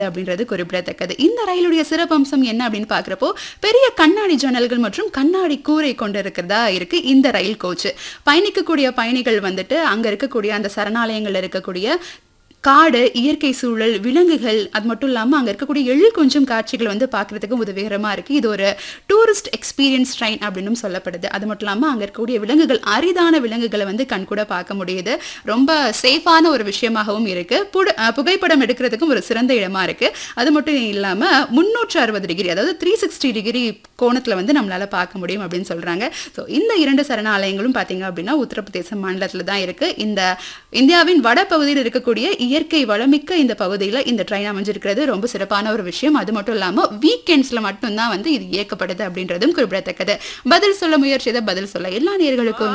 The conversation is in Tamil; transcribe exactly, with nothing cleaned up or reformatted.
அப்படின்றது குறிப்பிடத்தக்கது. இந்த ரயிலுடைய சிறப்பம்சம் என்ன அப்படின்னு பார்க்கிறப்போ, பெரிய கண்ணாடி ஜன்னல்கள் மற்றும் கண்ணாடி கூரை கொண்டிருக்கிறதா இருக்கு இந்த ரயில் கோச். பயணிக்கக்கூடிய பயணிகள் வந்துட்டு அங்க இருக்கக்கூடிய அந்த சரணாலயங்கள்ல இருக்கக்கூடிய காடு, இயற்கை சூழல், விலங்குகள், அது மட்டும் இல்லாம அங்க இருக்கக்கூடிய எழில் கொஞ்சம் காட்சிகள் வந்து பார்க்கறதுக்கு உதவிகரமா இருக்கு. இது ஒரு டூரிஸ்ட் எக்ஸ்பீரியன்ஸ் ட்ரெயின் அப்படின்னும் சொல்லப்படுது. அது மட்டும் இல்லாம அங்க இருக்கக்கூடிய விலங்குகள், அரிதான விலங்குகளை வந்து கண்கூட பார்க்க முடியுது. ரொம்ப சேஃபான ஒரு விஷயமாகவும் இருக்கு. புட- அஹ் புகைப்படம் எடுக்கிறதுக்கும் ஒரு சிறந்த இடமா இருக்கு. அது மட்டும் இல்லாம முன்னூற்று அறுபது டிகிரி, அதாவது த்ரீ சிக்ஸ்டி டிகிரி கோணத்துல வந்து நம்மளால பார்க்க முடியும் அப்படின்னு சொல்றாங்க. ஸோ இந்த இரண்டு சரணாலயங்களும் பார்த்தீங்க அப்படின்னா உத்தரப்பிரதேச மாநிலத்துல தான் இருக்கு. இந்த இந்தியாவின் வட பகுதியில் இருக்கக்கூடிய இயற்கை வளமிக்க இந்த பகுதியில் இந்த ட்ரெயின் அமைஞ்சிருக்கிறது ரொம்ப சிறப்பான ஒரு விஷயம். அது மட்டும் இல்லாம வீக்கெண்ட்ஸ்ல மட்டும்தான் வந்து இது இயக்கப்படுது அப்படின்றதும் குறிப்பிடத்தக்கது. பதில் சொல்ல முயற்சியதை பதில் சொல்ல எல்லா நேயர்களுக்கும்